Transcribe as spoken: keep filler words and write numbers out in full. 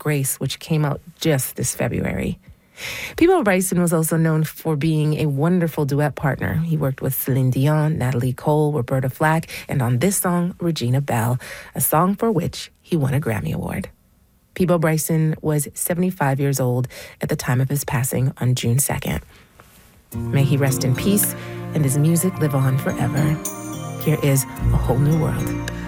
Grace, which came out just this February. Peabo Bryson was also known for being a wonderful duet partner. He worked with Celine Dion, Natalie Cole, Roberta Flack, and on this song, Regina Belle, a song for which he won a Grammy Award. Peabo Bryson was seventy-five years old at the time of his passing on June second. May he rest in peace and his music live on forever. Here is A Whole New World.